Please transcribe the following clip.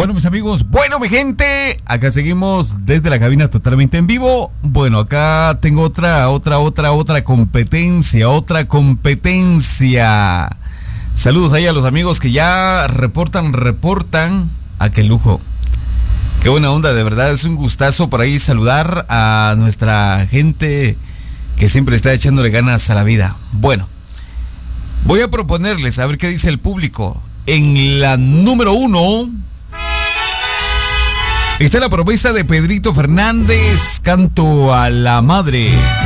Bueno, mis amigos, bueno, mi gente, acá seguimos desde la cabina totalmente en vivo. Bueno, acá tengo otra competencia. Saludos ahí a los amigos que ya reportan. A qué lujo. Qué buena onda, de verdad, es un gustazo por ahí saludar a nuestra gente que siempre está echándole ganas a la vida. Bueno, voy a proponerles a ver qué dice el público. En la número 1 está la propuesta de Pedrito Fernández, Canto a la Madre.